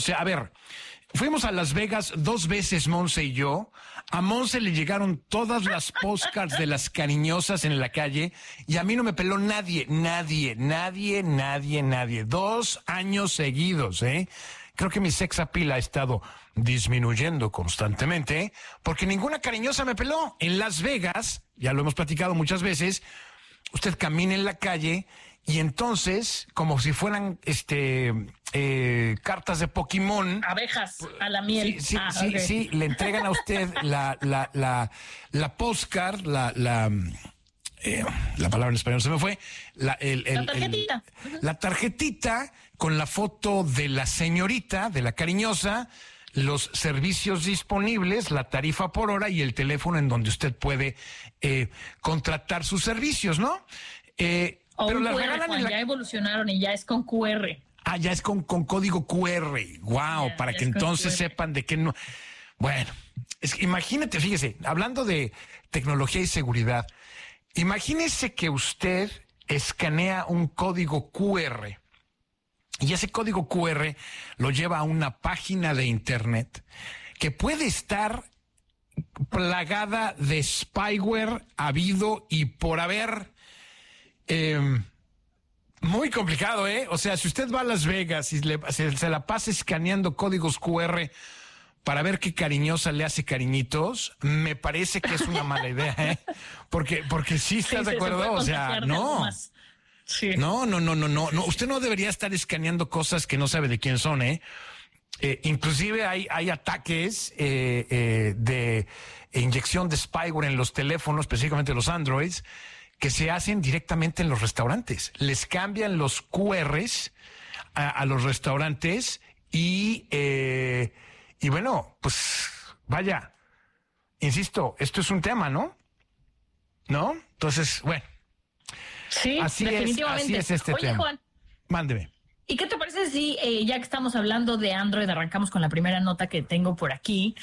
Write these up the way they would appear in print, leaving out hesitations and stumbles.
O sea, a ver, fuimos a Las Vegas 2 veces, Monse y yo. A Monse le llegaron todas las postcards de las cariñosas en la calle y a mí no me peló nadie. 2 años seguidos, ¿eh? Creo que mi sex appeal ha estado disminuyendo constantemente porque ninguna cariñosa me peló. En Las Vegas, ya lo hemos platicado muchas veces, usted camina en la calle y entonces, como si fueran cartas de Pokémon, abejas a la miel. Sí, le entregan a usted la postcard, la palabra en español se me fue, la tarjetita. La tarjetita con la foto de la señorita, de la cariñosa, los servicios disponibles, la tarifa por hora y el teléfono en donde usted puede contratar sus servicios, ¿no? Pero la QR, ya evolucionaron y ya es con QR. Ah, ya es con código QR. Wow, para que entonces sepan de qué no. Bueno, es que imagínate, fíjese, hablando de tecnología y seguridad, imagínese que usted escanea un código QR y ese código QR lo lleva a una página de internet que puede estar plagada de spyware habido y por haber. Muy complicado, ¿eh? O sea, si usted va a Las Vegas y se la pasa escaneando códigos QR para ver qué cariñosa le hace cariñitos, me parece que es una mala idea, ¿eh? Porque sí estás de acuerdo, o sea, no. Sí. No. Usted no debería estar escaneando cosas que no sabe de quién son, ¿eh? Inclusive hay ataques de inyección de spyware en los teléfonos, específicamente los Androids, que se hacen directamente en los restaurantes. Les cambian los QRs a los restaurantes y bueno, pues vaya, insisto, esto es un tema, ¿no? ¿No? Entonces, bueno. Sí, así definitivamente. Es este tema. Juan. Mándeme. ¿Y qué te parece si, ya que estamos hablando de Android, arrancamos con la primera nota que tengo por aquí,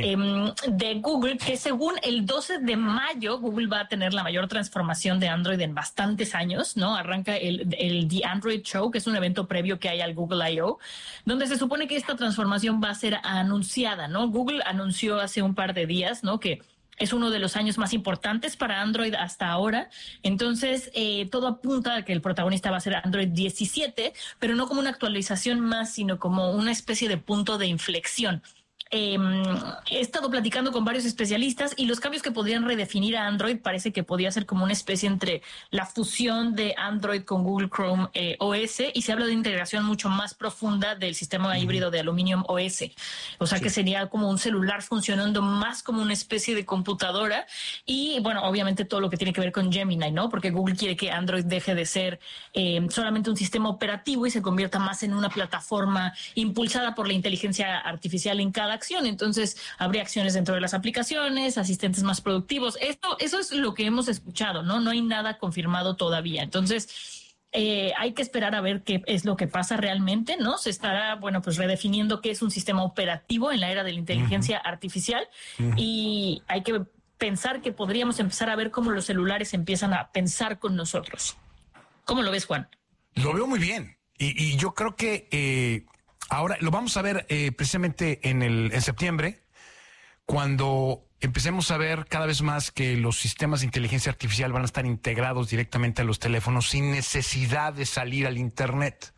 de Google, que según el 12 de mayo, Google va a tener la mayor transformación de Android en bastantes años, ¿no? Arranca el The Android Show, que es un evento previo que hay al Google I.O., donde se supone que esta transformación va a ser anunciada, ¿no? Google anunció hace un par de días, ¿no?, que es uno de los años más importantes para Android hasta ahora. Entonces, todo apunta a que el protagonista va a ser Android 17, pero no como una actualización más, sino como una especie de punto de inflexión. He estado platicando con varios especialistas y los cambios que podrían redefinir a Android parece que podría ser como una especie entre la fusión de Android con Google Chrome OS, y se habla de integración mucho más profunda del sistema híbrido de Aluminium OS. O sea, que sería como un celular funcionando más como una especie de computadora. Y bueno, obviamente todo lo que tiene que ver con Gemini, ¿no? Porque Google quiere que Android deje de ser solamente un sistema operativo y se convierta más en una plataforma impulsada por la inteligencia artificial en cada acción. Entonces habría acciones dentro de las aplicaciones, asistentes más productivos. Eso es lo que hemos escuchado, ¿no? No hay nada confirmado todavía. Entonces hay que esperar a ver qué es lo que pasa realmente, ¿no? Se estará, bueno, pues redefiniendo qué es un sistema operativo en la era de la inteligencia artificial, y hay que pensar que podríamos empezar a ver cómo los celulares empiezan a pensar con nosotros. ¿Cómo lo ves, Juan? Lo veo muy bien. Y yo creo que ahora lo vamos a ver precisamente en septiembre, cuando empecemos a ver cada vez más que los sistemas de inteligencia artificial van a estar integrados directamente a los teléfonos sin necesidad de salir al Internet.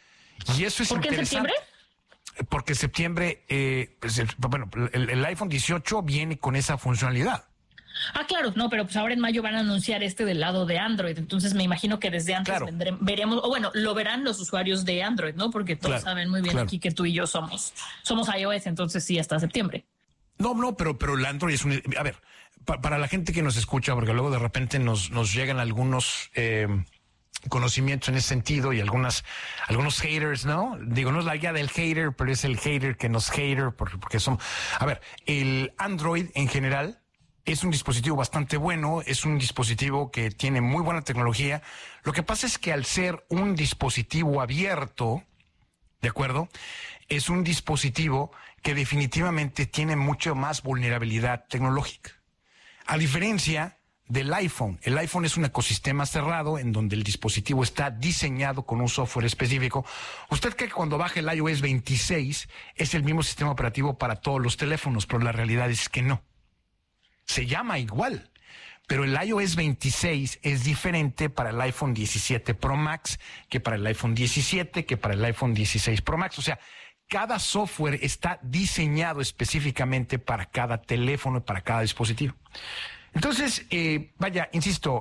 Y eso es interesante. ¿Por qué en septiembre? Porque en septiembre, el iPhone 18 viene con esa funcionalidad. Ah, claro, no, pero pues ahora en mayo van a anunciar del lado de Android, entonces me imagino que desde antes veremos, o bueno, lo verán los usuarios de Android, ¿no? Porque todos saben muy bien aquí que tú y yo somos iOS, entonces sí, hasta septiembre. No, pero el Android es un... A ver, para la gente que nos escucha, porque luego de repente nos llegan algunos conocimientos en ese sentido y algunos haters, ¿no? Digo, no es la guía del hater, pero es el hater que nos hater, porque son... A ver, el Android en general es un dispositivo bastante bueno, es un dispositivo que tiene muy buena tecnología. Lo que pasa es que al ser un dispositivo abierto, ¿de acuerdo?, es un dispositivo que definitivamente tiene mucho más vulnerabilidad tecnológica. A diferencia del iPhone. El iPhone es un ecosistema cerrado en donde el dispositivo está diseñado con un software específico. ¿Usted cree que cuando baje el iOS 26 es el mismo sistema operativo para todos los teléfonos? Pero la realidad es que no. Se llama igual, pero el iOS 26 es diferente para el iPhone 17 Pro Max que para el iPhone 17, que para el iPhone 16 Pro Max. O sea, cada software está diseñado específicamente para cada teléfono y para cada dispositivo. Entonces, insisto,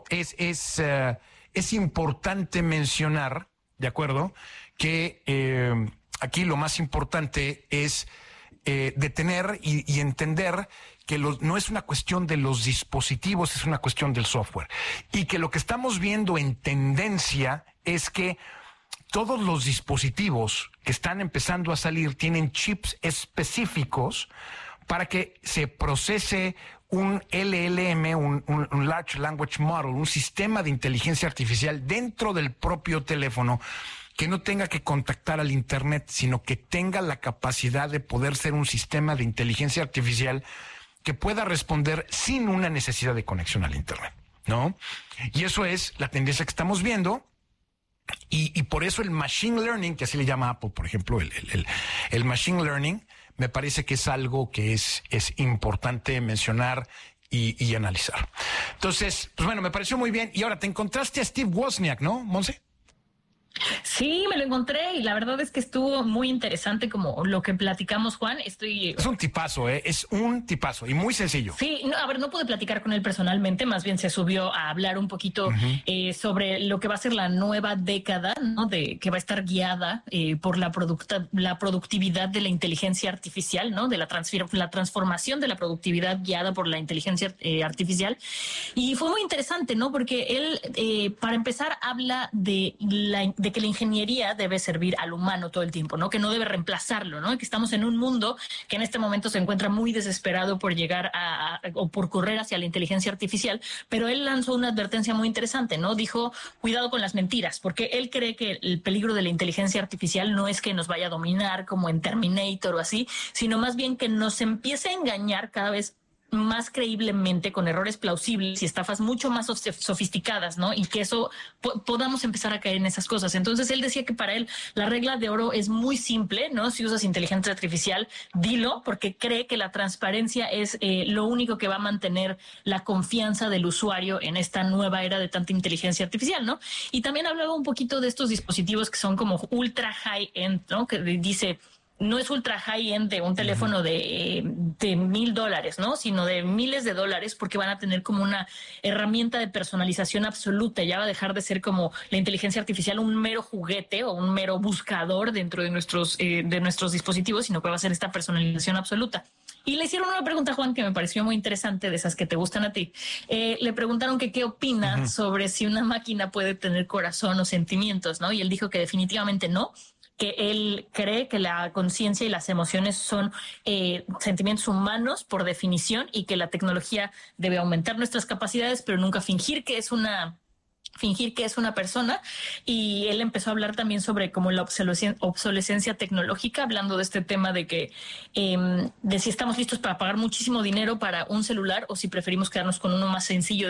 es importante mencionar, ¿de acuerdo?, que aquí lo más importante es detener y entender que no es una cuestión de los dispositivos, es una cuestión del software. Y que lo que estamos viendo en tendencia es que todos los dispositivos que están empezando a salir tienen chips específicos para que se procese un LLM, un Large Language Model, un sistema de inteligencia artificial dentro del propio teléfono que no tenga que contactar al Internet, sino que tenga la capacidad de poder ser un sistema de inteligencia artificial que pueda responder sin una necesidad de conexión al Internet, ¿no? Y eso es la tendencia que estamos viendo. Y por eso el machine learning, que así le llama Apple, por ejemplo, el machine learning, me parece que es algo que es importante mencionar y analizar. Entonces, pues bueno, me pareció muy bien. Y ahora te encontraste a Steve Wozniak, ¿no, Monse? Sí, me lo encontré y la verdad es que estuvo muy interesante como lo que platicamos, Juan. Es un tipazo, es un tipazo y muy sencillo. Sí, no pude platicar con él personalmente, más bien se subió a hablar un poquito sobre lo que va a ser la nueva década, ¿no? Que va a estar guiada por la productividad de la inteligencia artificial, ¿no? De la transformación de la productividad guiada por la inteligencia artificial. Y fue muy interesante, ¿no? Porque él, para empezar, habla de que la ingeniería debe servir al humano todo el tiempo, ¿no? Que no debe reemplazarlo, ¿no? Que estamos en un mundo que en este momento se encuentra muy desesperado por llegar o por correr hacia la inteligencia artificial, pero él lanzó una advertencia muy interesante, ¿no? Dijo, cuidado con las mentiras, porque él cree que el peligro de la inteligencia artificial no es que nos vaya a dominar como en Terminator o así, sino más bien que nos empiece a engañar cada vez más creíblemente con errores plausibles y estafas mucho más sofisticadas, ¿no? Y que eso podamos empezar a caer en esas cosas. Entonces él decía que para él la regla de oro es muy simple, ¿no? Si usas inteligencia artificial, dilo, porque cree que la transparencia es lo único que va a mantener la confianza del usuario en esta nueva era de tanta inteligencia artificial, ¿no? Y también hablaba un poquito de estos dispositivos que son como ultra high-end, ¿no? Que dice, no es ultra high-end de un teléfono de $1,000, ¿no? Sino de miles de dólares, porque van a tener como una herramienta de personalización absoluta. Ya va a dejar de ser como la inteligencia artificial un mero juguete o un mero buscador dentro de nuestros dispositivos, sino que va a ser esta personalización absoluta. Y le hicieron una pregunta, Juan, que me pareció muy interesante, de esas que te gustan a ti. Le preguntaron que qué opina sobre si una máquina puede tener corazón o sentimientos, ¿no? Y él dijo que definitivamente no, que él cree que la conciencia y las emociones son sentimientos humanos por definición y que la tecnología debe aumentar nuestras capacidades, pero nunca fingir que es una persona. Y él empezó a hablar también sobre como la obsolescencia tecnológica, hablando de este tema de que de si estamos listos para pagar muchísimo dinero para un celular o si preferimos quedarnos con uno más sencillo de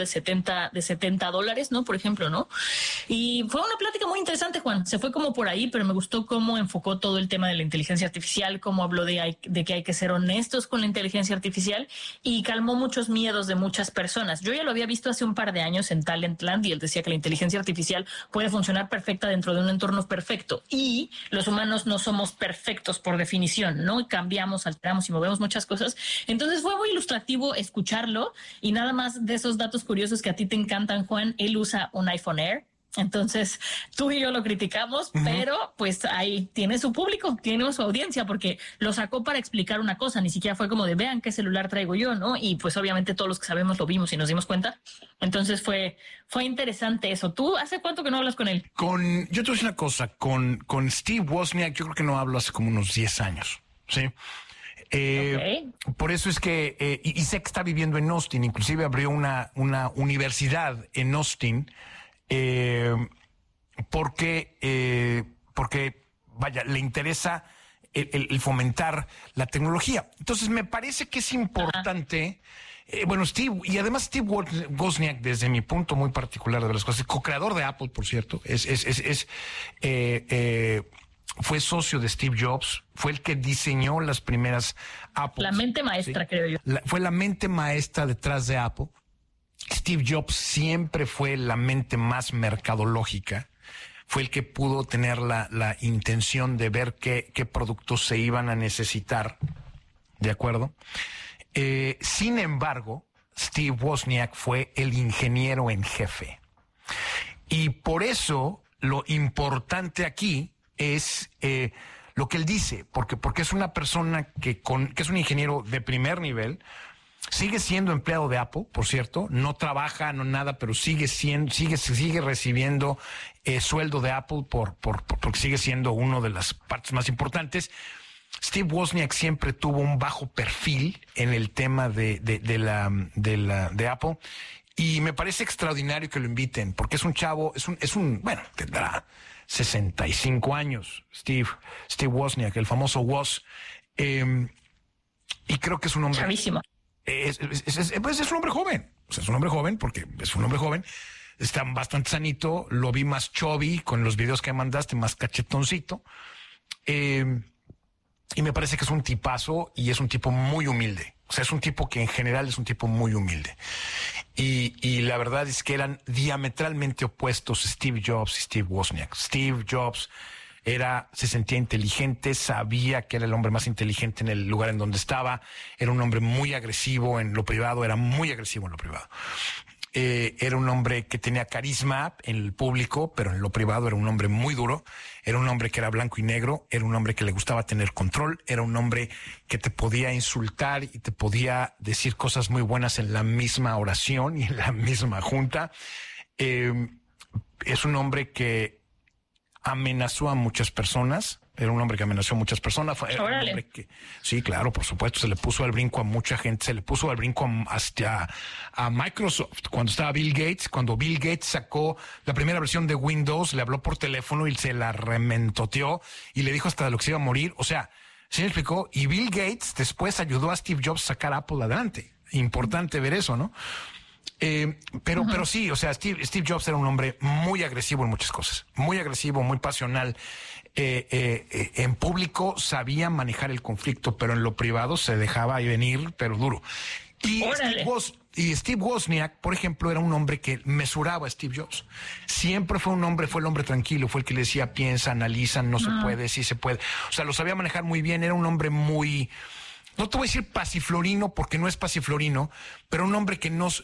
$70, ¿no? Por ejemplo, ¿no? Y fue una plática muy interesante, Juan. Se fue como por ahí, pero me gustó cómo enfocó todo el tema de la inteligencia artificial, cómo habló de que hay que ser honestos con la inteligencia artificial y calmó muchos miedos de muchas personas. Yo ya lo había visto hace un par de años en Talentland y él decía que la inteligencia artificial puede funcionar perfecta dentro de un entorno perfecto y los humanos no somos perfectos por definición, ¿no? Y cambiamos, alteramos y movemos muchas cosas. Entonces fue muy ilustrativo escucharlo y nada más de esos datos curiosos que a ti te encantan, Juan. Él usa un iPhone Air. Entonces, tú y yo lo criticamos, pero pues ahí tiene su público, tiene su audiencia, porque lo sacó para explicar una cosa, ni siquiera fue como de vean qué celular traigo yo, ¿no? Y pues obviamente todos los que sabemos lo vimos y nos dimos cuenta. Entonces fue interesante eso. ¿Tú hace cuánto que no hablas con él? Yo te voy a decir una cosa, con Steve Wozniak yo creo que no hablo hace como unos 10 años, ¿sí? Por eso es que, y sé que está viviendo en Austin, inclusive abrió una universidad en Austin, porque vaya, le interesa el fomentar la tecnología. Entonces, me parece que es importante... Steve, y además Steve Wozniak, desde mi punto muy particular de las cosas, co-creador de Apple, por cierto, fue socio de Steve Jobs, fue el que diseñó las primeras Apple. La mente maestra, ¿sí? Creo yo. Fue la mente maestra detrás de Apple. Steve Jobs siempre fue la mente más mercadológica, fue el que pudo tener la intención de ver qué productos se iban a necesitar, ¿de acuerdo? Sin embargo, Steve Wozniak fue el ingeniero en jefe. Y por eso lo importante aquí es lo que él dice, porque es una persona que es un ingeniero de primer nivel, sigue siendo empleado de Apple, por cierto, no trabaja, no nada, pero sigue recibiendo sueldo de Apple porque sigue siendo una de las partes más importantes. Steve Wozniak siempre tuvo un bajo perfil en el tema de Apple, y me parece extraordinario que lo inviten, porque es un chavo, tendrá 65 años, Steve Wozniak, el famoso Woz, y creo que es un hombre... Chavísimo. Es un hombre joven, es un hombre joven porque es un hombre joven, está bastante sanito, lo vi más chubby con los videos que mandaste, más cachetoncito, y me parece que es un tipazo y es un tipo muy humilde. O sea, es un tipo que en general es un tipo muy humilde. Y la verdad es que eran diametralmente opuestos Steve Jobs y Steve Wozniak. Steve Jobs se sentía inteligente, sabía que era el hombre más inteligente en el lugar en donde estaba, era un hombre muy agresivo en lo privado, era muy agresivo en lo privado. Era un hombre que tenía carisma en el público, pero en lo privado era un hombre muy duro. Era un hombre que era blanco y negro, era un hombre que le gustaba tener control, era un hombre que te podía insultar y te podía decir cosas muy buenas en la misma oración y en la misma junta. Es un hombre que amenazó a muchas personas. Era un hombre que amenazó a muchas personas. Era un hombre que, sí, claro, por supuesto, se le puso al brinco a mucha gente, se le puso al brinco hasta a Microsoft. Cuando estaba Bill Gates, cuando Bill Gates sacó la primera versión de Windows, le habló por teléfono y se la rementoteó y le dijo hasta de lo que se iba a morir. O sea, ¿sí me explicó? Y Bill Gates después ayudó a Steve Jobs a sacar Apple adelante. Importante ver eso, ¿no? Pero sí, o sea, Steve Jobs era un hombre muy agresivo en muchas cosas, muy agresivo, muy pasional. En público sabía manejar el conflicto, pero en lo privado se dejaba venir, pero duro. Y Steve Wozniak, por ejemplo, era un hombre que mesuraba a Steve Jobs. Siempre fue el hombre tranquilo, fue el que le decía, piensa, analiza, no se puede, sí se puede. O sea, lo sabía manejar muy bien, era un hombre muy... No te voy a decir pasiflorino porque no es pasiflorino, pero un hombre que no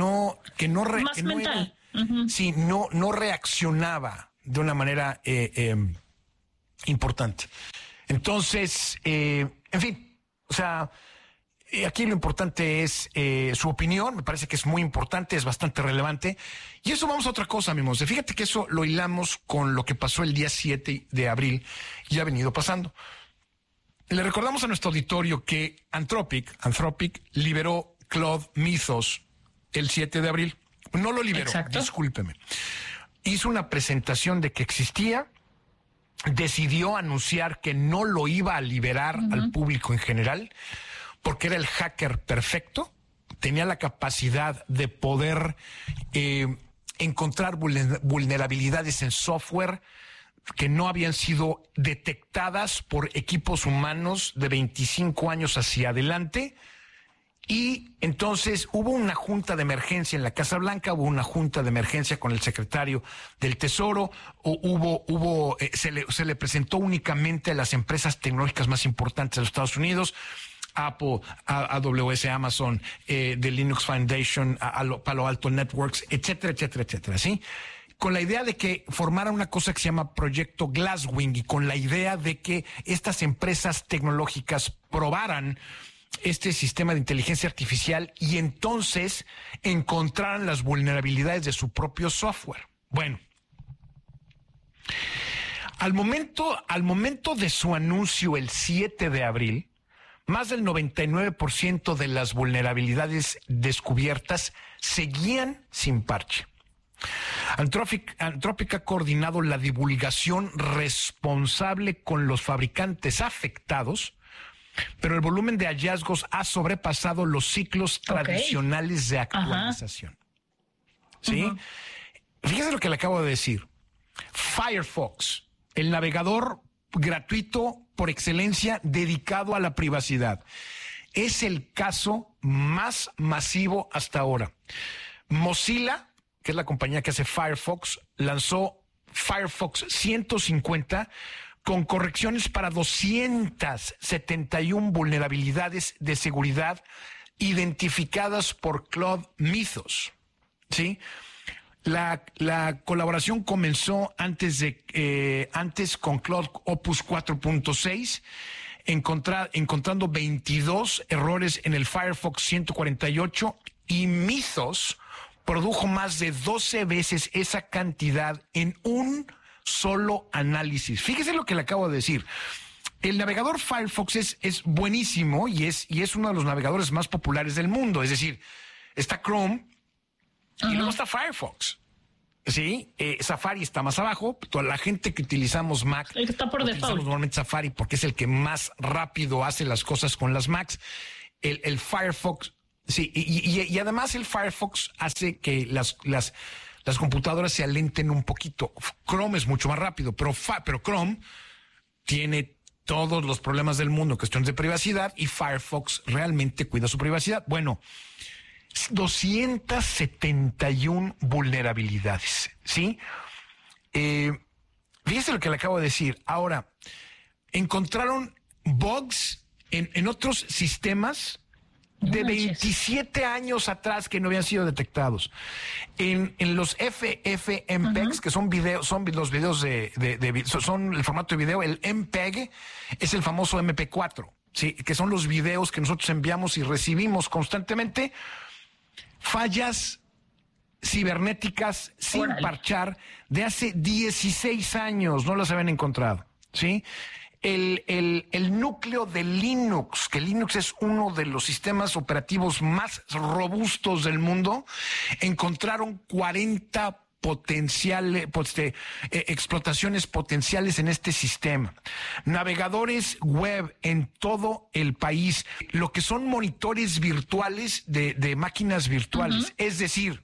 reaccionaba de una manera importante. Entonces, en fin, o sea, aquí lo importante es su opinión. Me parece que es muy importante, es bastante relevante. Y eso vamos a otra cosa, mi Monse. Fíjate que eso lo hilamos con lo que pasó el día 7 de abril y ha venido pasando. Le recordamos a nuestro auditorio que Anthropic liberó Claude Mythos el 7 de abril. No lo liberó, discúlpeme. Hizo una presentación de que existía, decidió anunciar que no lo iba a liberar al público en general, porque era el hacker perfecto, tenía la capacidad de poder encontrar vulnerabilidades en software que no habían sido detectadas por equipos humanos de 25 años hacia adelante. Y entonces hubo una junta de emergencia en la Casa Blanca, hubo una junta de emergencia con el secretario del Tesoro, se le presentó únicamente a las empresas tecnológicas más importantes de los Estados Unidos, Apple, AWS, Amazon, The Linux Foundation, Palo Alto Networks, etcétera, etcétera, etcétera, ¿sí? Con la idea de que formaran una cosa que se llama Proyecto Glasswing y con la idea de que estas empresas tecnológicas probaran este sistema de inteligencia artificial y entonces encontraran las vulnerabilidades de su propio software. Bueno, al momento de su anuncio el 7 de abril, más del 99% de las vulnerabilidades descubiertas seguían sin parche. Anthropic ha coordinado la divulgación responsable con los fabricantes afectados, pero el volumen de hallazgos ha sobrepasado los ciclos tradicionales de actualización. ¿Sí? Fíjese lo que le acabo de decir. Firefox, el navegador gratuito por excelencia dedicado a la privacidad, es el caso más masivo hasta ahora. Mozilla, que es la compañía que hace Firefox, lanzó Firefox 150 con correcciones para 271 vulnerabilidades de seguridad identificadas por Cloud Mythos. ¿Sí? La colaboración comenzó antes con Cloud Opus 4.6, encontrando 22 errores en el Firefox 148, y Mythos produjo más de 12 veces esa cantidad en un solo análisis. Fíjese lo que le acabo de decir. El navegador Firefox es buenísimo y es uno de los navegadores más populares del mundo. Es decir, está Chrome y luego está Firefox. Sí, Safari está más abajo. Toda la gente que utilizamos Mac, está por default. Normalmente Safari porque es el que más rápido hace las cosas con las Macs. El Firefox, sí, y además el Firefox hace que las computadoras se alenten un poquito. Chrome es mucho más rápido, pero Chrome tiene todos los problemas del mundo, cuestiones de privacidad, y Firefox realmente cuida su privacidad. Bueno, 271 vulnerabilidades, ¿sí? Fíjese lo que le acabo de decir. Ahora, encontraron bugs en otros sistemas de 27 años atrás que no habían sido detectados. En los FFmpeg, que son los videos son el formato de video. El MPEG es el famoso MP4, ¿sí? Que son los videos que nosotros enviamos y recibimos constantemente. Fallas cibernéticas sin parchar de hace 16 años, no las habían encontrado, ¿sí? El núcleo de Linux, que Linux es uno de los sistemas operativos más robustos del mundo, encontraron 40 explotaciones potenciales en este sistema. Navegadores web en todo el país, lo que son monitores virtuales de máquinas virtuales. Es decir,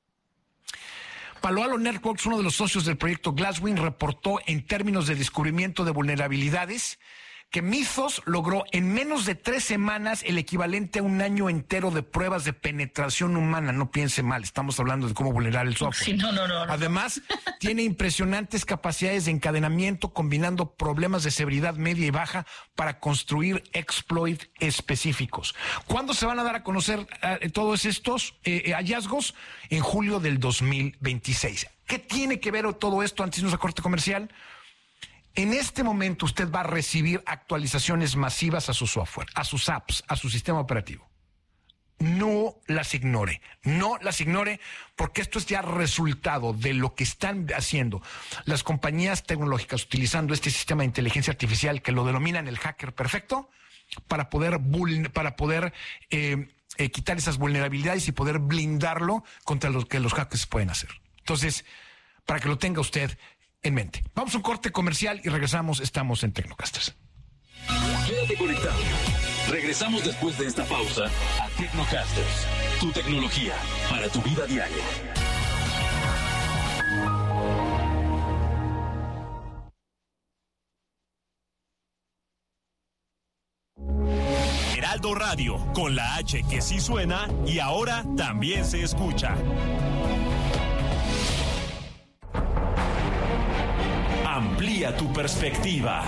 Palo Alto Networks, uno de los socios del proyecto Glasswing, reportó en términos de descubrimiento de vulnerabilidades que Mythos logró en menos de 3 semanas el equivalente a un año entero de pruebas de penetración humana. No piense mal, estamos hablando de cómo vulnerar el software. Sí, no. Además, tiene impresionantes capacidades de encadenamiento, combinando problemas de severidad media y baja para construir exploits específicos. ¿Cuándo se van a dar a conocer todos estos hallazgos? En julio del 2026. ¿Qué tiene que ver todo esto antes de nuestra corte comercial? En este momento usted va a recibir actualizaciones masivas a su software, a sus apps, a su sistema operativo. No las ignore, porque esto es ya resultado de lo que están haciendo las compañías tecnológicas utilizando este sistema de inteligencia artificial que lo denominan el hacker perfecto para poder quitar esas vulnerabilidades y poder blindarlo contra lo que los hackers pueden hacer. Entonces, para que lo tenga usted en mente. Vamos a un corte comercial y regresamos. Estamos en Tecnocasters. Quédate conectado. Regresamos después de esta pausa a Tecnocasters. Tu tecnología para tu vida diaria. Heraldo Radio, con la H que sí suena y ahora también se escucha. Amplía tu perspectiva.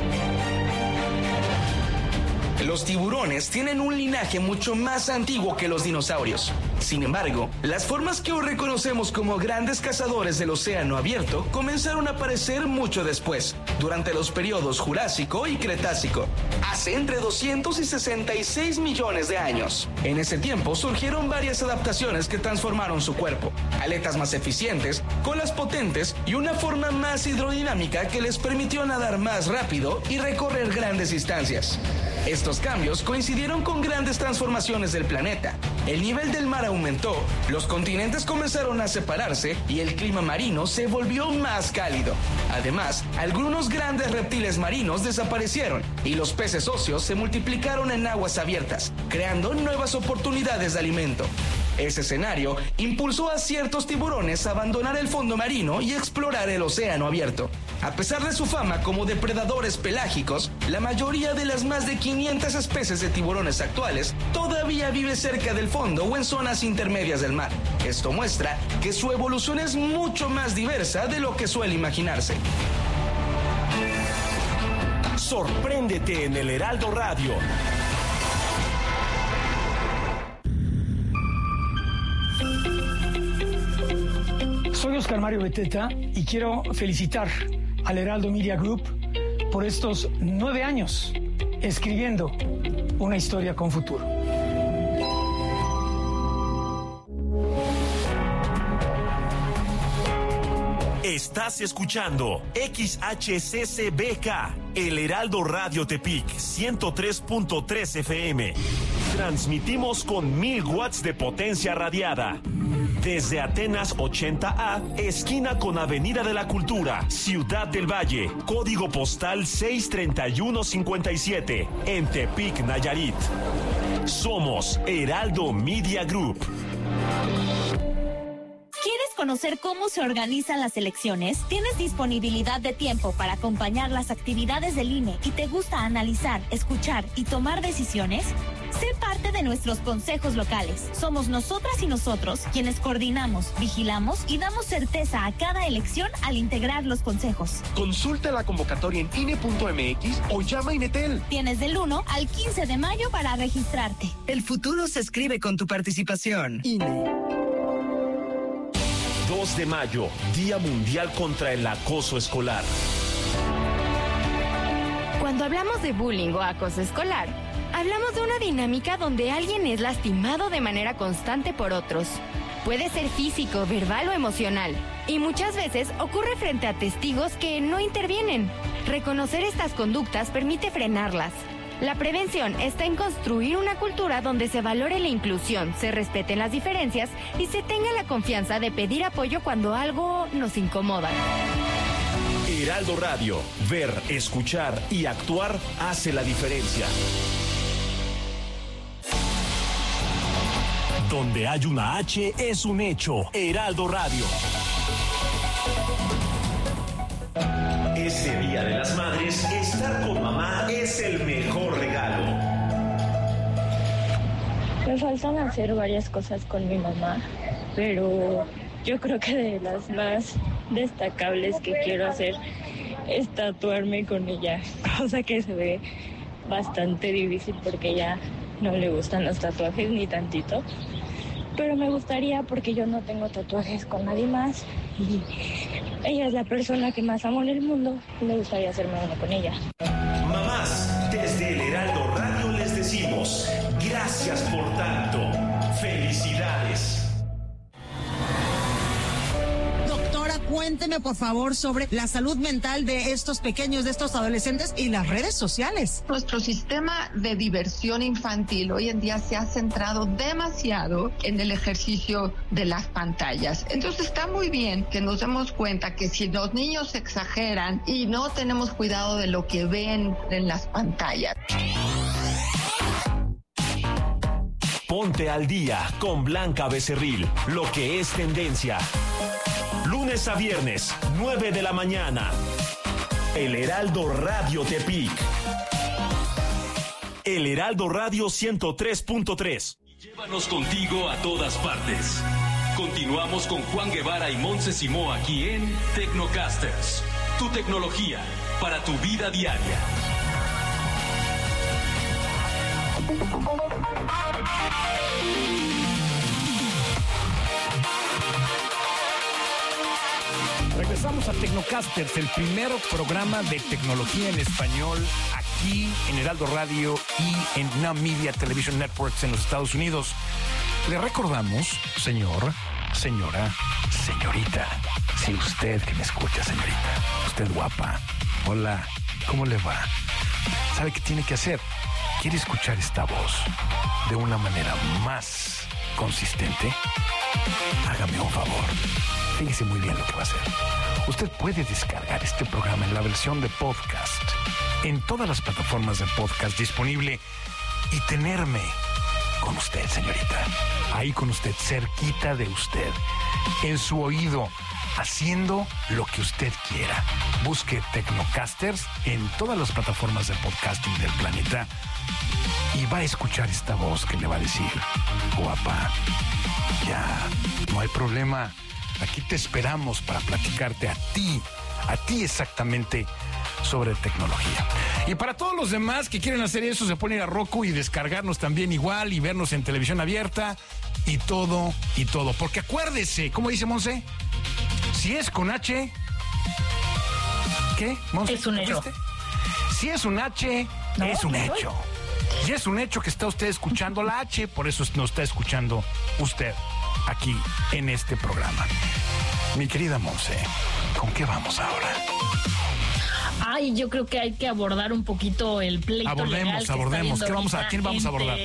Los tiburones tienen un linaje mucho más antiguo que los dinosaurios. Sin embargo, las formas que hoy reconocemos como grandes cazadores del océano abierto comenzaron a aparecer mucho después, durante los periodos Jurásico y Cretácico, hace entre 200 y 66 millones de años. En ese tiempo surgieron varias adaptaciones que transformaron su cuerpo: aletas más eficientes, colas potentes y una forma más hidrodinámica que les permitió nadar más rápido y recorrer grandes distancias. Estos cambios coincidieron con grandes transformaciones del planeta, El nivel del mar aumentó, los continentes comenzaron a separarse y el clima marino se volvió más cálido. Además, algunos grandes reptiles marinos desaparecieron y los peces óseos se multiplicaron en aguas abiertas, creando nuevas oportunidades de alimento. Ese escenario impulsó a ciertos tiburones a abandonar el fondo marino y explorar el océano abierto. A pesar de su fama como depredadores pelágicos, la mayoría de las más de 500 especies de tiburones actuales todavía vive cerca del fondo o en zonas intermedias del mar. Esto muestra que su evolución es mucho más diversa de lo que suele imaginarse. Sorpréndete en el Heraldo Radio. Soy Oscar Mario Beteta y quiero felicitar al Heraldo Media Group por estos 9 años escribiendo una historia con futuro. Estás escuchando XHCCBK, el Heraldo Radio Tepic, 103.3 FM. Transmitimos con 1000 watts de potencia radiada. Desde Atenas 80A, esquina con Avenida de la Cultura, Ciudad del Valle, código postal 63157, en Tepic, Nayarit. Somos Heraldo Media Group. ¿Quieres conocer cómo se organizan las elecciones? ¿Tienes disponibilidad de tiempo para acompañar las actividades del INE y te gusta analizar, escuchar y tomar decisiones? Sé parte de nuestros consejos locales. Somos nosotras y nosotros quienes coordinamos, vigilamos y damos certeza a cada elección al integrar los consejos. Consulta la convocatoria en INE.mx o llama a Inetel. Tienes del 1 al 15 de mayo para registrarte. El futuro se escribe con tu participación. INE. 2 de mayo, Día Mundial contra el Acoso Escolar. Cuando hablamos de bullying o acoso escolar, hablamos de una dinámica donde alguien es lastimado de manera constante por otros. Puede ser físico, verbal o emocional, y muchas veces ocurre frente a testigos que no intervienen. Reconocer estas conductas permite frenarlas. La prevención está en construir una cultura donde se valore la inclusión, se respeten las diferencias y se tenga la confianza de pedir apoyo cuando algo nos incomoda. Heraldo Radio, ver, escuchar y actuar hace la diferencia. Donde hay una H es un hecho. Heraldo Radio. Este Día de las Madres, estar con mamá es el mejor regalo. Me faltan hacer varias cosas con mi mamá, pero yo creo que de las más destacables que quiero hacer es tatuarme con ella, cosa que se ve bastante difícil porque ya no le gustan los tatuajes ni tantito, pero me gustaría porque yo no tengo tatuajes con nadie más y ella es la persona que más amo en el mundo y me gustaría hacerme uno con ella. Mamás, desde el Heraldo Radio les decimos gracias por tanto. Felicidades. Cuénteme, por favor, sobre la salud mental de estos pequeños, de estos adolescentes y las redes sociales. Nuestro sistema de diversión infantil hoy en día se ha centrado demasiado en el ejercicio de las pantallas. Entonces está muy bien que nos demos cuenta que si los niños exageran y no tenemos cuidado de lo que ven en las pantallas. Ponte al día con Blanca Becerril, lo que es tendencia. Lunes a viernes, 9 de la mañana. El Heraldo Radio Tepic. El Heraldo Radio 103.3. Llévanos contigo a todas partes. Continuamos con Juan Guevara y Montse Simó aquí en Tecnocasters. Tu tecnología para tu vida diaria. Regresamos a Tecnocasters, el primer programa de tecnología en español aquí en Heraldo Radio y en Now Media Television Networks en los Estados Unidos. Le recordamos, señor, señora, señorita, si usted que me escucha, señorita, usted guapa, hola, ¿cómo le va? ¿sabe qué tiene que hacer? ¿Quiere escuchar esta voz de una manera más consistente? Hágame un favor. Fíjese muy bien lo que va a hacer. Usted puede descargar este programa en la versión de podcast en todas las plataformas de podcast disponible y tenerme con usted, señorita. Ahí con usted, cerquita de usted, en su oído, haciendo lo que usted quiera. Busque Tecnocasters en todas las plataformas de podcasting del planeta y va a escuchar esta voz que le va a decir: guapa, ya, no hay problema. Aquí te esperamos para platicarte a ti exactamente sobre tecnología. Y para todos los demás que quieren hacer eso, se ponen a Roku y descargarnos también igual y vernos en televisión abierta y todo. Porque acuérdese, ¿cómo dice Monse? Si es con H, ¿qué, Monse? Es un hecho. Si es un H, no, es un hecho. Y es un hecho que está usted escuchando la H, por eso nos está escuchando usted aquí en este programa. Mi querida Monse, ¿con qué vamos ahora? Ay, yo creo que hay que abordar un poquito el pleito legal que abordemos. ¿Quién vamos a abordar?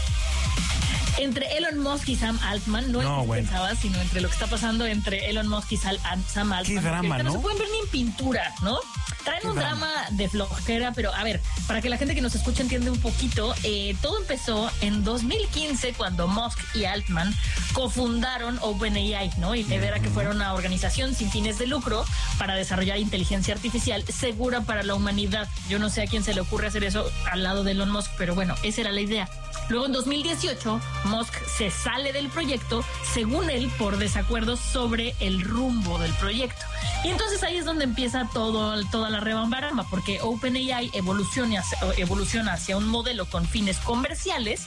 Entre Elon Musk y Sam Altman, no pensaba, sino entre lo que está pasando entre Elon Musk y Sam Altman. Qué drama, ¿no? No se pueden ver ni en pintura, ¿no? Traen un drama de flojera, pero a ver, para que la gente que nos escucha entienda un poquito, todo empezó en 2015 cuando Musk y Altman cofundaron OpenAI, ¿no? Y era que fuera una organización sin fines de lucro para desarrollar inteligencia artificial segura para la humanidad. Yo no sé a quién se le ocurre hacer eso al lado de Elon Musk, pero bueno, esa era la idea. Luego en 2018, Musk se sale del proyecto, según él, por desacuerdos sobre el rumbo del proyecto. Y entonces ahí es donde empieza toda la rebambaramba, porque OpenAI evoluciona hacia un modelo con fines comerciales,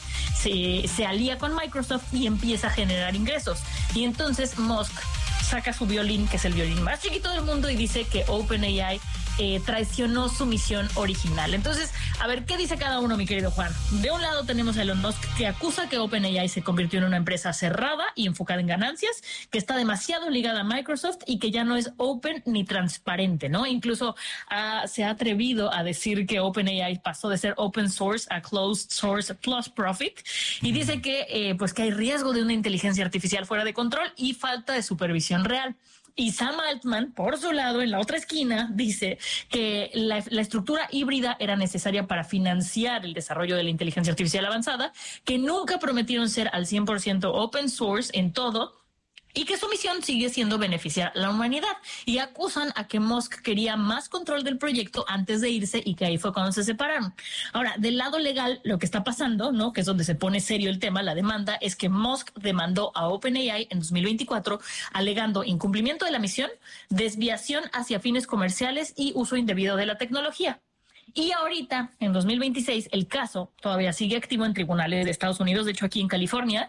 se alía con Microsoft y empieza a generar ingresos. Y entonces Musk saca su violín, que es el violín más chiquito del mundo, y dice que OpenAI traicionó su misión original. Entonces, a ver, ¿qué dice cada uno, mi querido Juan? De un lado tenemos a Elon Musk, que acusa que OpenAI se convirtió en una empresa cerrada y enfocada en ganancias, que está demasiado ligada a Microsoft y que ya no es open ni transparente, ¿no? Incluso se ha atrevido a decir que OpenAI pasó de ser open source a closed source plus profit, y dice que que hay riesgo de una inteligencia artificial fuera de control y falta de supervisión real. Y Sam Altman, por su lado, en la otra esquina, dice que la estructura híbrida era necesaria para financiar el desarrollo de la inteligencia artificial avanzada, que nunca prometieron ser al 100% open source en todo, y que su misión sigue siendo beneficiar a la humanidad. Y acusan a que Musk quería más control del proyecto antes de irse y que ahí fue cuando se separaron. Ahora, del lado legal, lo que está pasando, ¿no?, que es donde se pone serio el tema, la demanda, es que Musk demandó a OpenAI en 2024 alegando incumplimiento de la misión, desviación hacia fines comerciales y uso indebido de la tecnología. Y ahorita, en 2026, el caso todavía sigue activo en tribunales de Estados Unidos. De hecho, aquí en California,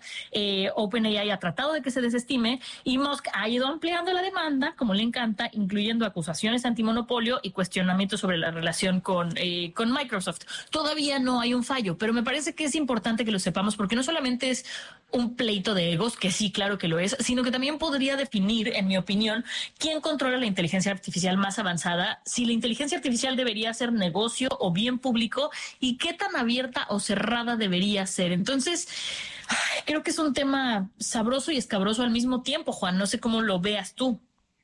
OpenAI ha tratado de que se desestime y Musk ha ido ampliando la demanda, como le encanta, incluyendo acusaciones antimonopolio y cuestionamientos sobre la relación con Microsoft. Todavía no hay un fallo, pero me parece que es importante que lo sepamos, porque no solamente es un pleito de egos, que sí, claro que lo es, sino que también podría definir, en mi opinión, quién controla la inteligencia artificial más avanzada, si la inteligencia artificial debería ser negocio o bien público, y qué tan abierta o cerrada debería ser. Entonces, creo que es un tema sabroso y escabroso al mismo tiempo, Juan. No sé cómo lo veas tú.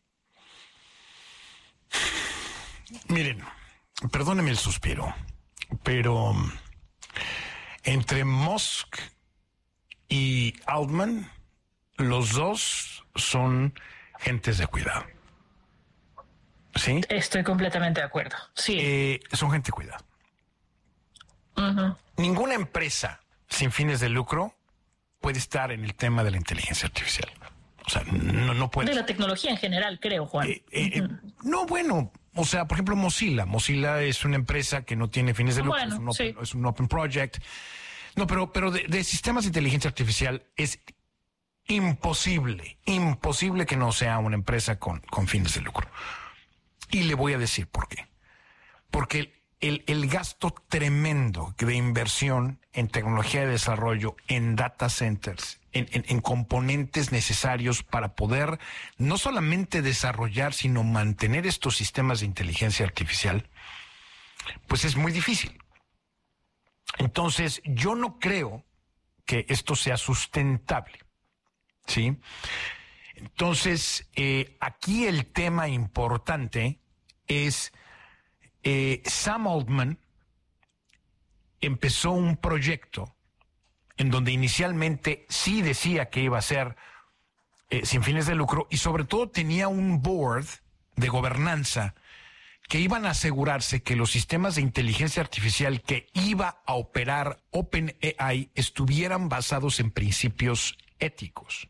Miren, perdónenme el suspiro, pero entre Musk y Altman, los dos son gentes de cuidado. ¿Sí? Estoy completamente de acuerdo. Sí. Son gente de cuidado. Uh-huh. Ninguna empresa sin fines de lucro puede estar en el tema de la inteligencia artificial. O sea, no puede. De la tecnología en general, creo, Juan. No, bueno, o sea, por ejemplo, Mozilla. Mozilla es una empresa que no tiene fines de lucro, bueno, es un open project. No, pero de sistemas de inteligencia artificial es imposible que no sea una empresa con fines de lucro. Y le voy a decir por qué. Porque el gasto tremendo de inversión en tecnología de desarrollo, en data centers, en componentes necesarios para poder no solamente desarrollar, sino mantener estos sistemas de inteligencia artificial, pues es muy difícil. Entonces, yo no creo que esto sea sustentable, ¿sí? Entonces, aquí el tema importante es Sam Altman empezó un proyecto en donde inicialmente sí decía que iba a ser sin fines de lucro y sobre todo tenía un board de gobernanza que iban a asegurarse que los sistemas de inteligencia artificial que iba a operar OpenAI estuvieran basados en principios éticos.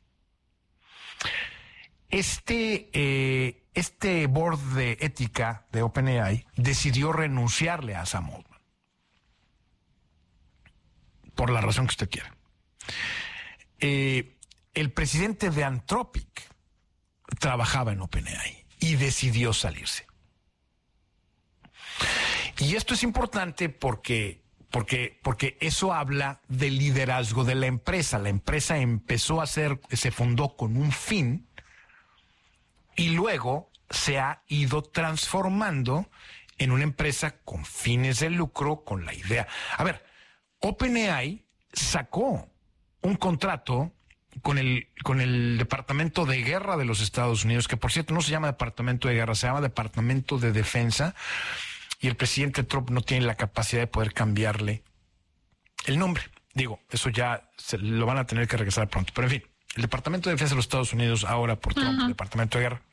Este board de ética de OpenAI decidió renunciarle a Sam Altman. Por la razón que usted quiera. El presidente de Anthropic trabajaba en OpenAI y decidió salirse. Y esto es importante porque eso habla del liderazgo de la empresa. La empresa se fundó con un fin y luego se ha ido transformando en una empresa con fines de lucro, con la idea. A ver, OpenAI sacó un contrato con el Departamento de Guerra de los Estados Unidos, que por cierto no se llama Departamento de Guerra, se llama Departamento de Defensa, y el presidente Trump no tiene la capacidad de poder cambiarle el nombre. Digo, eso ya lo van a tener que regresar pronto. Pero en fin, el Departamento de Defensa de los Estados Unidos, ahora por Trump, el Departamento de Guerra,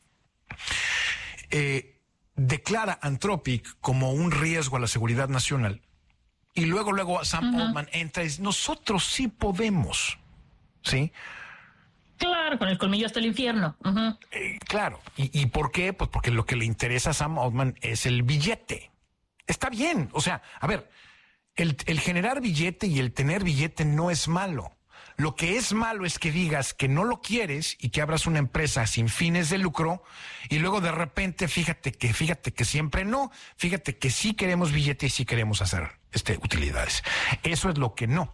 declara Anthropic como un riesgo a la seguridad nacional. Y luego Sam Altman entra y dice, nosotros sí podemos, ¿sí? Claro, con el colmillo hasta el infierno. Claro. ¿Y por qué? Pues porque lo que le interesa a Sam Altman es el billete. Está bien. O sea, a ver, el generar billete y el tener billete no es malo. Lo que es malo es que digas que no lo quieres y que abras una empresa sin fines de lucro y luego de repente fíjate que siempre no, fíjate que sí queremos billete y sí queremos hacer utilidades. Eso es lo que no.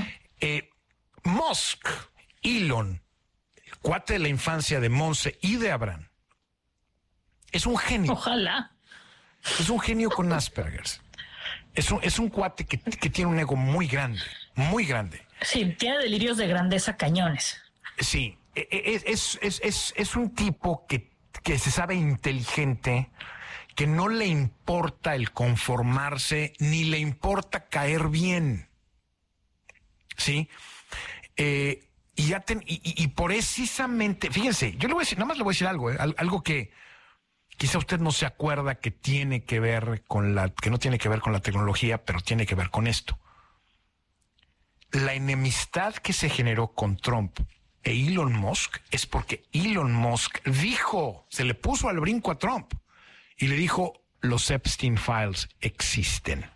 Musk, Elon, el cuate de la infancia de Monse y de Abraham, es un genio. Ojalá. Es un genio con Asperger's. Es un cuate que tiene un ego muy grande, muy grande. Sí, tiene delirios de grandeza cañones. Sí, es un tipo que se sabe inteligente, que no le importa el conformarse, ni le importa caer bien. ¿Sí? Y precisamente, fíjense, yo le voy a decir, nada más le voy a decir algo, algo que quizá usted no se acuerda que tiene que ver que no tiene que ver con la tecnología, pero tiene que ver con esto. La enemistad que se generó con Trump e Elon Musk es porque Elon Musk se le puso al brinco a Trump y le dijo, los Epstein Files existen.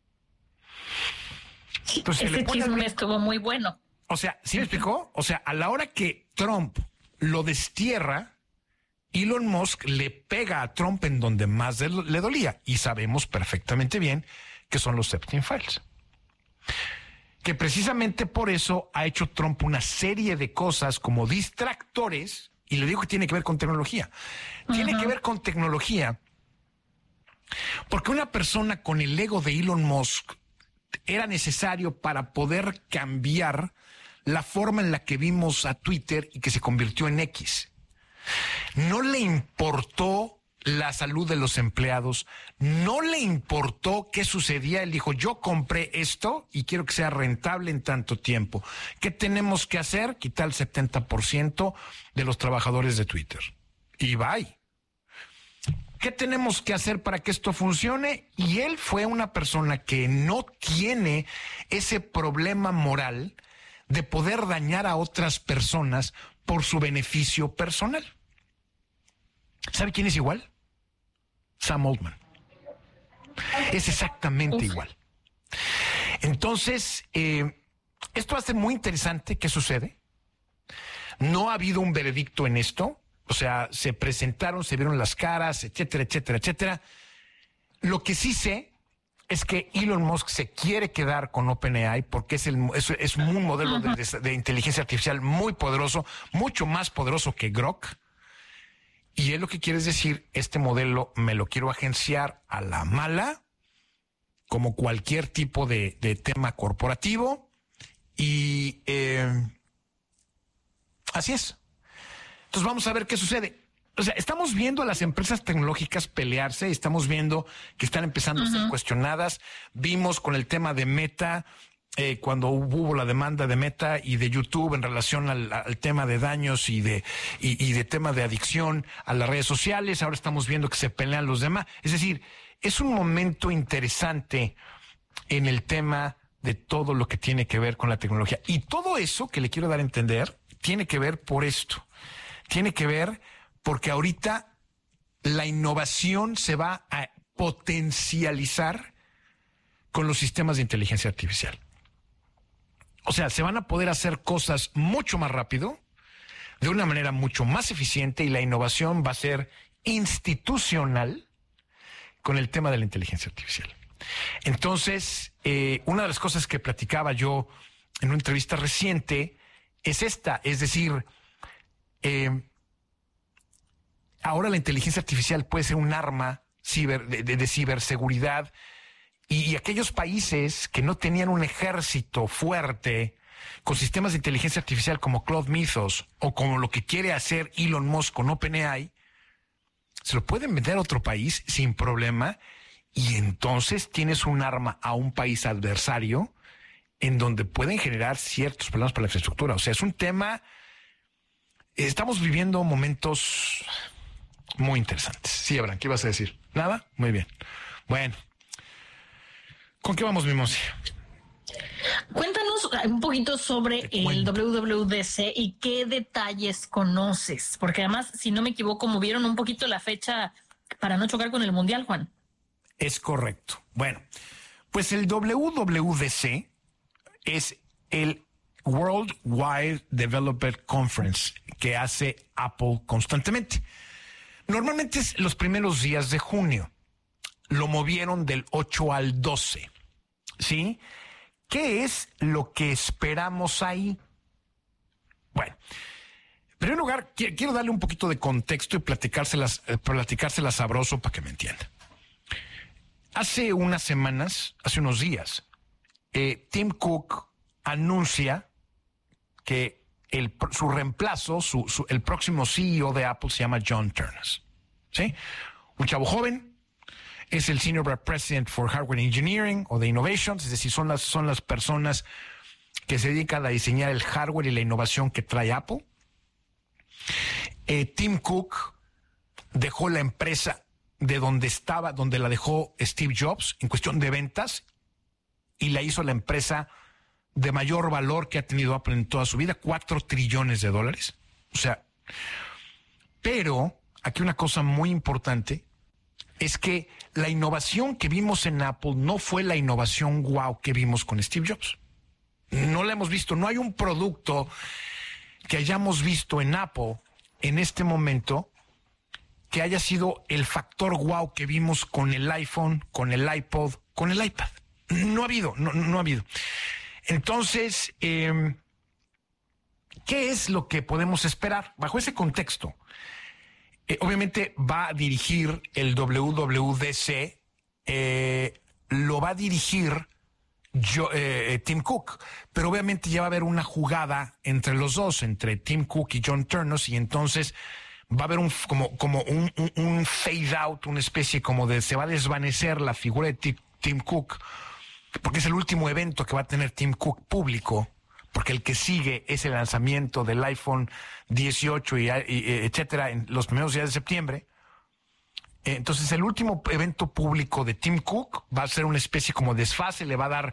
Entonces, ese chisme estuvo muy bueno. O sea, ¿sí me explicó? O sea, a la hora que Trump lo destierra, Elon Musk le pega a Trump en donde más le dolía. Y sabemos perfectamente bien que son los Epstein Files. Que precisamente por eso ha hecho Trump una serie de cosas como distractores, y le digo que tiene que ver con tecnología. Tiene que ver con tecnología porque una persona con el ego de Elon Musk era necesario para poder cambiar la forma en la que vimos a Twitter y que se convirtió en X. No le importó la salud de los empleados, no le importó qué sucedía. Él dijo, yo compré esto y quiero que sea rentable en tanto tiempo. ¿Qué tenemos que hacer? Quitar el 70% de los trabajadores de Twitter. Y bye. ¿Qué tenemos que hacer para que esto funcione? Y él fue una persona que no tiene ese problema moral de poder dañar a otras personas por su beneficio personal. ¿Sabe quién es igual? Sam Altman. Es exactamente igual. Entonces, esto hace muy interesante. ¿Qué sucede? No ha habido un veredicto en esto. O sea, se presentaron, se vieron las caras, etcétera, etcétera, etcétera. Lo que sí sé es que Elon Musk se quiere quedar con OpenAI porque es un modelo de inteligencia artificial muy poderoso, mucho más poderoso que Grok. Y es lo que quiere decir, este modelo me lo quiero agenciar a la mala, como cualquier tipo de tema corporativo. Y así es. Entonces vamos a ver qué sucede. O sea, estamos viendo a las empresas tecnológicas pelearse, estamos viendo que están empezando a ser cuestionadas. Vimos con el tema de Meta, cuando hubo la demanda de Meta y de YouTube en relación al tema de daños y de tema de adicción a las redes sociales. Ahora estamos viendo que se pelean los demás. Es decir, es un momento interesante en el tema de todo lo que tiene que ver con la tecnología. Y todo eso que le quiero dar a entender tiene que ver por esto. Tiene que ver porque ahorita la innovación se va a potencializar con los sistemas de inteligencia artificial. O sea, se van a poder hacer cosas mucho más rápido, de una manera mucho más eficiente, y la innovación va a ser institucional con el tema de la inteligencia artificial. Entonces, una de las cosas que platicaba yo en una entrevista reciente es esta, es decir, ahora la inteligencia artificial puede ser un arma de ciberseguridad, y aquellos países que no tenían un ejército fuerte con sistemas de inteligencia artificial como Cloud Mythos o como lo que quiere hacer Elon Musk con OpenAI, se lo pueden vender a otro país sin problema, y entonces tienes un arma a un país adversario en donde pueden generar ciertos problemas para la infraestructura. O sea, es un tema. Estamos viviendo momentos muy interesantes. Sí, Abraham, ¿qué ibas a decir? ¿Nada? Muy bien. Bueno, ¿con qué vamos, mi Monse? Cuéntanos un poquito sobre el WWDC y qué detalles conoces, porque además, si no me equivoco, movieron un poquito la fecha para no chocar con el Mundial, Juan. Es correcto. Bueno, pues el WWDC es el World Wide Developer Conference que hace Apple constantemente. Normalmente es los primeros días de junio. Lo movieron del 8 al 12. ¿Sí? ¿Qué es lo que esperamos ahí? Bueno, en primer lugar, quiero darle un poquito de contexto y platicárselas sabroso para que me entienda. Hace unas semanas, hace unos días, Tim Cook anuncia que su reemplazo, el próximo CEO de Apple se llama John Ternus. ¿Sí? Un chavo joven. Es el Senior Vice President for Hardware Engineering o de Innovations, es decir, son las personas que se dedican a diseñar el hardware y la innovación que trae Apple. Tim Cook dejó la empresa de donde la dejó Steve Jobs en cuestión de ventas, y la hizo la empresa de mayor valor que ha tenido Apple en toda su vida, $4 trillones. O sea, pero aquí una cosa muy importante es que la innovación que vimos en Apple no fue la innovación wow que vimos con Steve Jobs. No la hemos visto. No hay un producto que hayamos visto en Apple en este momento que haya sido el factor wow que vimos con el iPhone, con el iPod, con el iPad. No ha habido, no ha habido. Entonces, ¿qué es lo que podemos esperar bajo ese contexto? Obviamente va a dirigir el WWDC, lo va a dirigir Tim Cook, pero obviamente ya va a haber una jugada entre los dos, entre Tim Cook y John Ternus, y entonces va a haber un fade out, una especie como de se va a desvanecer la figura de Tim Cook, porque es el último evento que va a tener Tim Cook público, porque el que sigue es el lanzamiento del iPhone 18 y etcétera en los primeros días de septiembre. Entonces el último evento público de Tim Cook va a ser una especie como desfase, le va a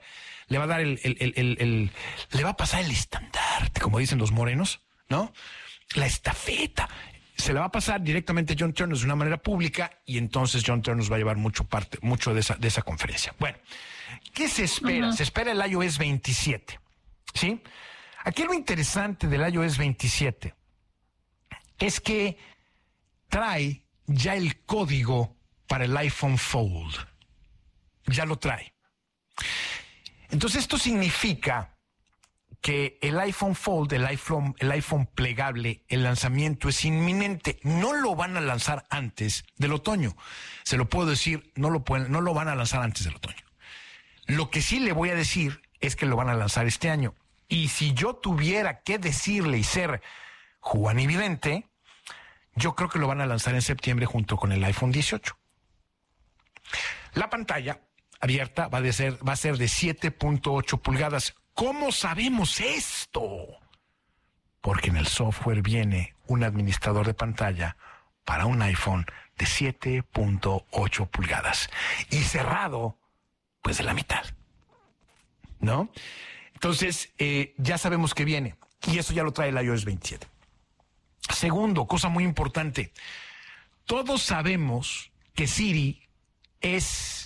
pasar el estandarte, como dicen los morenos, ¿no? La estafeta. Se le va a pasar directamente a John Ternus de una manera pública, y entonces John Ternus va a llevar mucho de esa conferencia. Bueno, ¿qué se espera? Se espera el iOS 27. ¿Sí? Aquí lo interesante del iOS 27 es que trae ya el código para el iPhone Fold. Ya lo trae. Entonces esto significa que el iPhone Fold, el iPhone plegable, el lanzamiento es inminente. No lo van a lanzar antes del otoño. Se lo puedo decir, no lo van a lanzar antes del otoño. Lo que sí le voy a decir es que lo van a lanzar este año. Y si yo tuviera que decirle y ser juanividente, yo creo que lo van a lanzar en septiembre junto con el iPhone 18. La pantalla abierta va a ser de 7.8 pulgadas. ¿Cómo sabemos esto? Porque en el software viene un administrador de pantalla para un iPhone de 7.8 pulgadas y cerrado, pues de la mitad, ¿no? Entonces, ya sabemos que viene y eso ya lo trae el iOS 27. Segundo, cosa muy importante, todos sabemos que Siri es...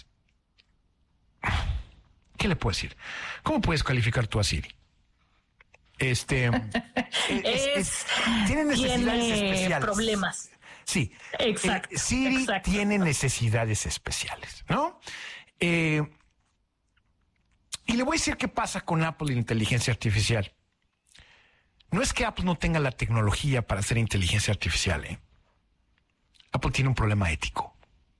¿Qué le puedo decir? ¿Cómo puedes calificar tú a Siri? Tiene necesidades especiales. Problemas. Sí. Exacto. Siri tiene necesidades especiales, ¿no? Y le voy a decir qué pasa con Apple y la inteligencia artificial. No es que Apple no tenga la tecnología para hacer inteligencia artificial, ¿eh? Apple tiene un problema ético.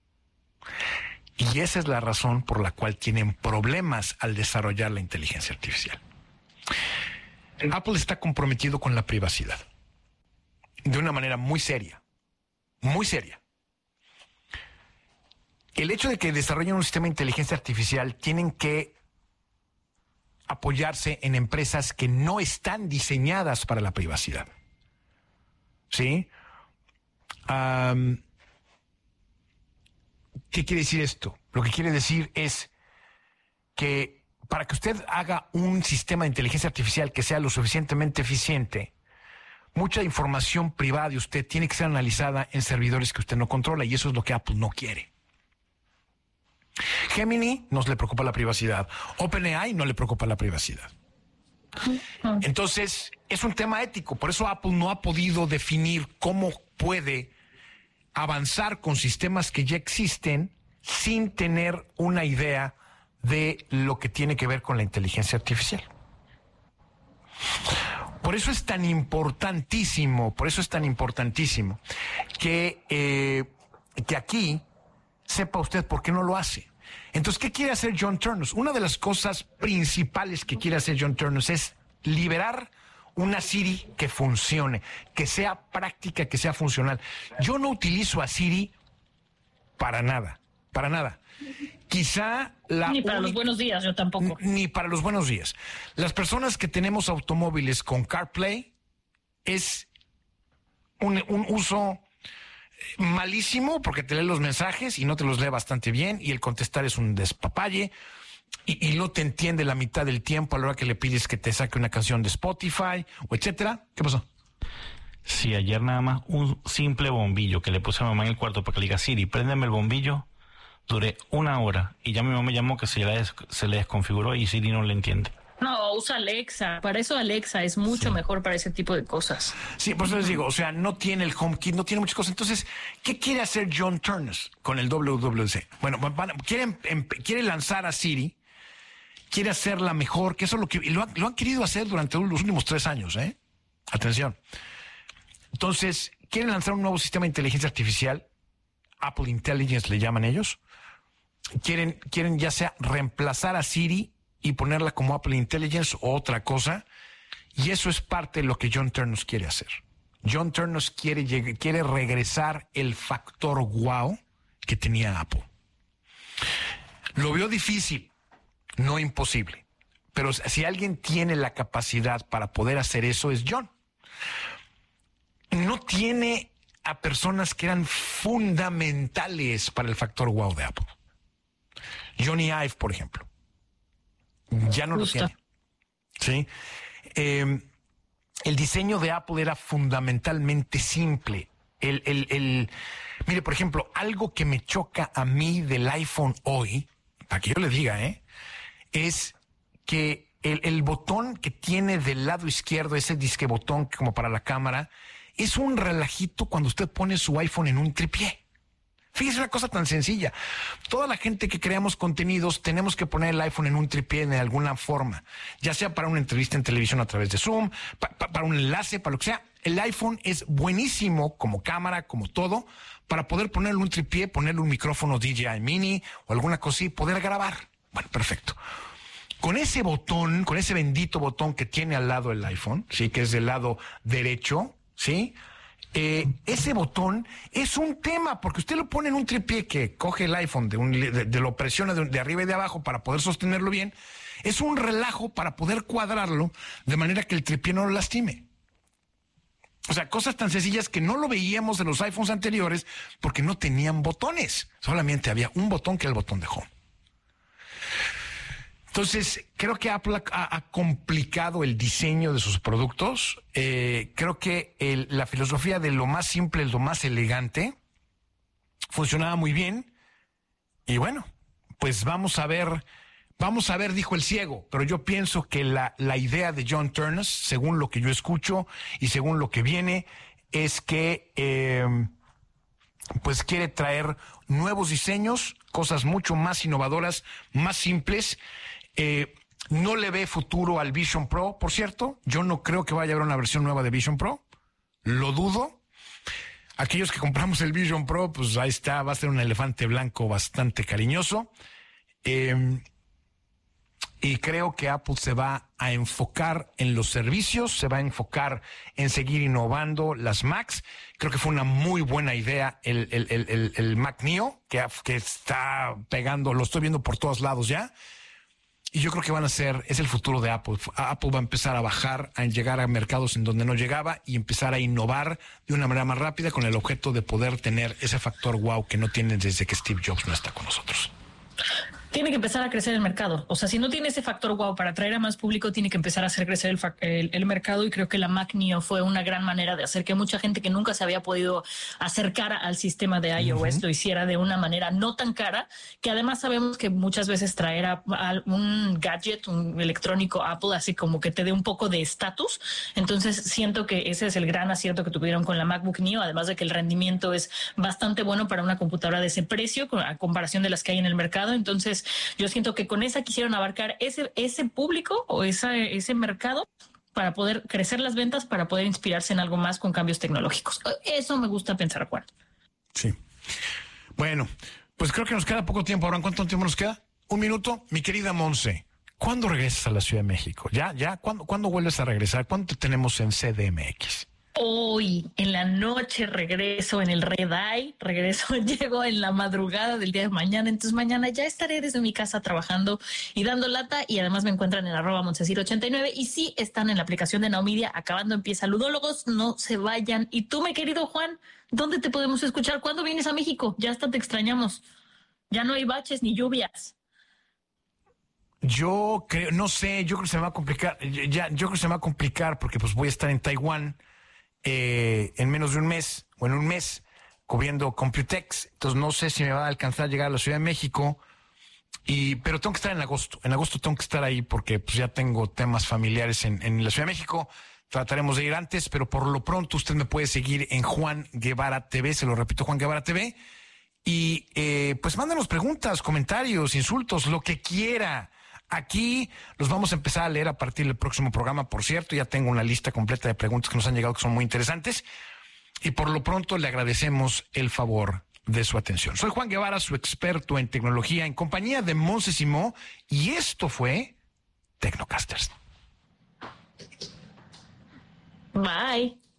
Y esa es la razón por la cual tienen problemas al desarrollar la inteligencia artificial. Apple está comprometido con la privacidad de una manera muy seria, muy seria. El hecho de que desarrollen un sistema de inteligencia artificial tienen que apoyarse en empresas que no están diseñadas para la privacidad. ¿Sí? ¿Qué quiere decir esto? Lo que quiere decir es que para que usted haga un sistema de inteligencia artificial que sea lo suficientemente eficiente, mucha información privada de usted tiene que ser analizada en servidores que usted no controla, y eso es lo que Apple no quiere. Gemini no le preocupa la privacidad. OpenAI no le preocupa la privacidad. Entonces, es un tema ético. Por eso Apple no ha podido definir cómo puede avanzar con sistemas que ya existen sin tener una idea de lo que tiene que ver con la inteligencia artificial. Por eso es tan importantísimo, que aquí sepa usted por qué no lo hace. Entonces, ¿qué quiere hacer John Ternus? Una de las cosas principales que quiere hacer John Ternus es liberar una Siri que funcione, que sea práctica, que sea funcional. Yo no utilizo a Siri para nada. Quizá ni para los buenos días, yo tampoco. Ni para los buenos días. Las personas que tenemos automóviles con CarPlay es un uso malísimo, porque te lee los mensajes y no te los lee bastante bien, y el contestar es un despapalle, y no te entiende la mitad del tiempo a la hora que le pides que te saque una canción de Spotify o etcétera. ¿Qué pasó? Sí, ayer nada más un simple bombillo que le puse a mamá en el cuarto para que le diga: Siri, préndeme el bombillo. Duré 1 hora y ya mi mamá me llamó que se le desconfiguró y Siri no le entiende. No, usa Alexa. Para eso Alexa es mucho mejor para ese tipo de cosas. Sí, por eso les digo, o sea, no tiene el HomeKit, no tiene muchas cosas. Entonces, ¿qué quiere hacer John Ternus con el WWDC? Bueno, quiere lanzar a Siri, quiere hacerla mejor, que eso es lo han querido hacer durante los últimos 3 años, ¿eh? Atención. Entonces, quieren lanzar un nuevo sistema de inteligencia artificial, Apple Intelligence le llaman ellos. Quieren ya sea reemplazar a Siri y ponerla como Apple Intelligence o otra cosa, y eso es parte de lo que John Ternus quiere hacer. John Ternus quiere regresar el factor wow que tenía Apple. Lo veo difícil, no imposible, pero si alguien tiene la capacidad para poder hacer eso es John. No tiene a personas que eran fundamentales para el factor wow de Apple. Johnny Ive, por ejemplo. Ya no lo tiene. ¿Sí? El diseño de Apple era fundamentalmente simple. Mire, por ejemplo, algo que me choca a mí del iPhone hoy, para que yo le diga, es que el botón que tiene del lado izquierdo, ese disque botón como para la cámara, es un relajito cuando usted pone su iPhone en un tripié. Fíjese una cosa tan sencilla. Toda la gente que creamos contenidos tenemos que poner el iPhone en un tripié de alguna forma, ya sea para una entrevista en televisión a través de Zoom, para un enlace, para lo que sea. El iPhone es buenísimo como cámara, como todo, para poder ponerle un tripié, ponerle un micrófono DJI Mini o alguna cosa y poder grabar. Bueno, perfecto. Con ese botón, con ese bendito botón que tiene al lado el iPhone, sí, que es del lado derecho, sí. Ese botón es un tema, porque usted lo pone en un tripié que coge el iPhone, lo presiona de arriba y de abajo para poder sostenerlo bien. Es un relajo para poder cuadrarlo de manera que el tripié no lo lastime. O sea, cosas tan sencillas que no lo veíamos en los iPhones anteriores porque no tenían botones. Solamente había un botón que era el botón de Home. Entonces, creo que Apple ha complicado el diseño de sus productos. Creo que la filosofía de lo más simple, lo más elegante, funcionaba muy bien. Y bueno, pues vamos a ver, dijo el ciego. Pero yo pienso que la idea de John Ternus, según lo que yo escucho y según lo que viene, es que pues quiere traer nuevos diseños, cosas mucho más innovadoras, más simples. No le ve futuro al Vision Pro, por cierto. Yo no creo que vaya a haber una versión nueva de Vision Pro. Lo dudo. Aquellos que compramos el Vision Pro, pues ahí está, va a ser un elefante blanco bastante cariñoso. Y creo que Apple se va a enfocar en los servicios, se va a enfocar en seguir innovando las Macs. Creo que fue una muy buena idea el Mac Neo, que está pegando, lo estoy viendo por todos lados ya. Y yo creo que es el futuro de Apple. Apple va a empezar a bajar, a llegar a mercados en donde no llegaba y empezar a innovar de una manera más rápida con el objeto de poder tener ese factor wow que no tienen desde que Steve Jobs no está con nosotros. Tiene que empezar a crecer el mercado. O sea, si no tiene ese factor wow para atraer a más público, tiene que empezar a hacer crecer el mercado. Y creo que la Mac Neo fue una gran manera de hacer que mucha gente que nunca se había podido acercar al sistema de iOS lo hiciera de una manera no tan cara, que además sabemos que muchas veces traer a un gadget, un electrónico Apple, así como que te dé un poco de estatus. Entonces siento que ese es el gran acierto que tuvieron con la MacBook Neo, además de que el rendimiento es bastante bueno para una computadora de ese precio a comparación de las que hay en el mercado. Entonces yo siento que con esa quisieron abarcar ese público o ese mercado para poder crecer las ventas, para poder inspirarse en algo más con cambios tecnológicos. Eso me gusta pensar, Juan. Sí. Bueno, pues creo que nos queda poco tiempo. Ahora, ¿cuánto tiempo nos queda? 1 minuto. Mi querida Monse, ¿cuándo regresas a la Ciudad de México? ¿Ya? ¿Cuándo vuelves a regresar? ¿Cuándo te tenemos en CDMX? Hoy en la noche regreso en el Red Eye, llego en la madrugada del día de mañana, entonces mañana ya estaré desde mi casa trabajando y dando lata, y además me encuentran en @Montesir89 y sí están en la aplicación de Now Media. Acabando empieza Ludólogos, no se vayan. Y tú, mi querido Juan, ¿dónde te podemos escuchar? ¿Cuándo vienes a México? Ya hasta te extrañamos, ya no hay baches ni lluvias. Yo creo, no sé, yo creo que se me va a complicar, yo creo que se me va a complicar porque pues voy a estar en Taiwán en menos de un mes o en un mes cubriendo Computex, entonces no sé si me va a alcanzar a llegar a la Ciudad de México, pero tengo que estar en agosto tengo que estar ahí porque pues ya tengo temas familiares en la Ciudad de México. Trataremos de ir antes, pero por lo pronto usted me puede seguir en Juan Guevara TV, se lo repito, Juan Guevara TV, y pues mándanos preguntas, comentarios, insultos, lo que quiera. Aquí los vamos a empezar a leer a partir del próximo programa. Por cierto, ya tengo una lista completa de preguntas que nos han llegado que son muy interesantes. Y por lo pronto le agradecemos el favor de su atención. Soy Juan Guevara, su experto en tecnología, en compañía de Monse Simó. Y esto fue Tecnocasters. Bye.